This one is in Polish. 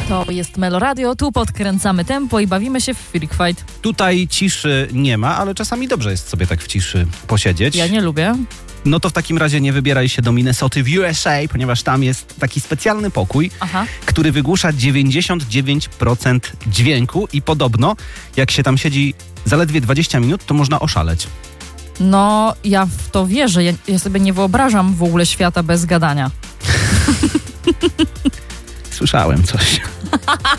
To jest Meloradio, tu podkręcamy tempo i bawimy się w Freak Fight. Tutaj ciszy nie ma, ale czasami dobrze jest sobie tak w ciszy posiedzieć. Ja nie lubię. No to w takim razie nie wybieraj się do Minnesoty w USA, ponieważ tam jest taki specjalny pokój, który wygłusza 99% dźwięku i podobno jak się tam siedzi zaledwie 20 minut, to można oszaleć. No, ja w to wierzę. Ja sobie nie wyobrażam w ogóle świata bez gadania. Słyszałem coś.